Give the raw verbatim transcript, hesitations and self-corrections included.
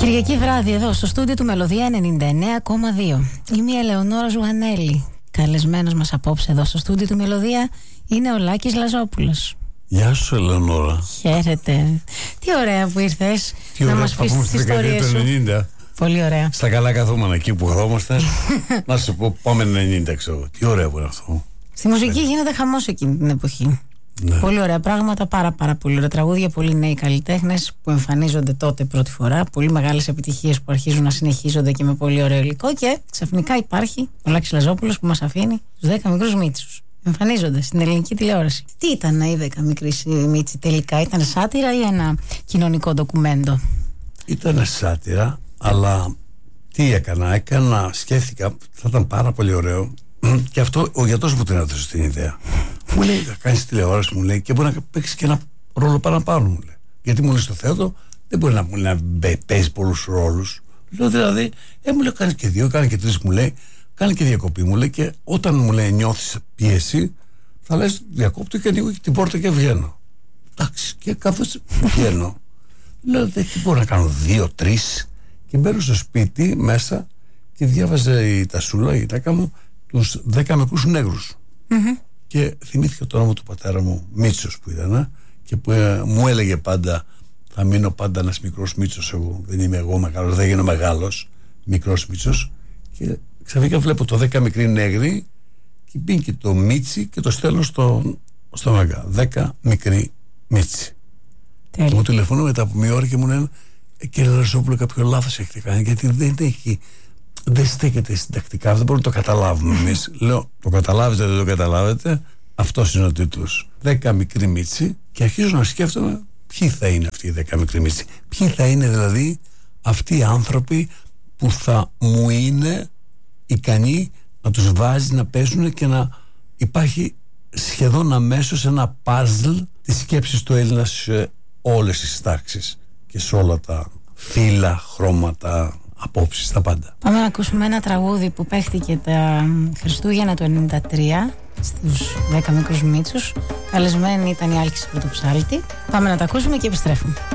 Κυριακή βράδυ εδώ στο στούντιο του Μελωδία ενενήντα εννέα κόμμα δύο. Είμαι η Ελεονόρα Ζουγανέλη. Καλεσμένος μας απόψε εδώ στο στούντιο του Μελωδία είναι ο Λάκης Λαζόπουλος. Γεια σου, Ελεονόρα. Χαίρετε. Τι ωραία που ήρθες να μας πεις τις ιστορίες σου. ενενήντα. Πολύ ωραία. Στα καλά καθόμουν εκεί που καθόμαστε. Να σου πω, πάμε ενενήντα, ξέρω. Τι ωραία που είναι αυτό. Στη μουσική γίνεται χαμός εκείνη την εποχή. Ναι. Πολύ ωραία πράγματα, πάρα πάρα πολύ ωραία τραγούδια, πολλοί νέοι καλλιτέχνες που εμφανίζονται τότε πρώτη φορά, πολύ μεγάλες επιτυχίες που αρχίζουν να συνεχίζονται και με πολύ ωραίο υλικό, και ξαφνικά υπάρχει ο Λάκης Λαζόπουλος που μας αφήνει τους δέκα μικρούς Μίτσους. Εμφανίζονται στην ελληνική τηλεόραση. Τι ήταν οι δέκα μικροί Μίτσοι τελικά, ήταν σάτυρα ή ένα κοινωνικό ντοκουμέντο? Ήταν σάτυρα, αλλά τι έκανα, έκανα, σκέφτηκα, θα ήταν πάρα πολύ ωραίο. Και αυτό ο γιατρός μου την έδωσε την ιδέα. Μου λέει, θα κάνεις τηλεόραση, μου λέει, και μπορεί να παίξει και ένα ρόλο παραπάνω, μου λέει. Γιατί μου λέει στο θέατρο δεν μπορεί να, μου λέει, να παίζει πολλούς ρόλους. Λέω δηλαδή, ε, μου λέει, κάνει και δύο, κάνει και τρεις, μου λέει, κάνει και διακοπή, μου λέει, και όταν μου λέει νιώθεις πίεση, θα λες διακόπτω και ανοίγω και την πόρτα και βγαίνω. Εντάξει, και καθώς βγαίνω, λέω, δεν μπορώ να κάνω δύο, τρεις, και μπαίνω στο σπίτι μέσα και διάβαζε η Τασούλα, η γυναίκα μου, τους δέκα μικρούς νέγρους. Mm-hmm. Και θυμήθηκα το όνομα του πατέρα μου, Μίτσος που ήταν, και που ε, μου έλεγε πάντα, θα μείνω πάντα ένας μικρός Μίτσος, εγώ δεν είμαι εγώ μεγάλος, δεν γίνω μεγάλος, μικρός Μίτσος. Και ξαφνικά βλέπω το δέκα μικροί νέγροι και μπήκε και το Μίτσι και το στέλνω στο, στο Μαγκά. δέκα μικροί Μίτσι. Και μου τηλεφωνώ μετά από μία ώρα και μου λένε, ε, κύριε Λαζόπουλο, κάποιο λάθος έχετε κάνει, γιατί δεν έχει. Δεν στέκεται συντακτικά, δεν μπορούμε να το καταλάβουμε εμείς. Λέω, το καταλάβετε, δεν το καταλάβετε. Αυτός είναι ο τίτλος. Δέκα μικροί Μίτσι, και αρχίζω να σκέφτομαι ποιοι θα είναι αυτοί οι δέκα μικροί Μίτσι. Ποιοι θα είναι δηλαδή αυτοί οι άνθρωποι που θα μου είναι ικανοί να τους βάζει να παίζουν και να υπάρχει σχεδόν αμέσως ένα παζλ της σκέψης του Έλληνα σε όλες τις τάξεις και σε όλα τα φύλλα, χρώματα, απόψεις, τα πάντα. Πάμε να ακούσουμε ένα τραγούδι που παίχτηκε τα Χριστούγεννα του ενενήντα τρία στους δέκα μικρούς Μίτσους. Καλεσμένη ήταν η Άλκηση Πρωτοψάλτη. Πάμε να τα ακούσουμε και επιστρέφουμε.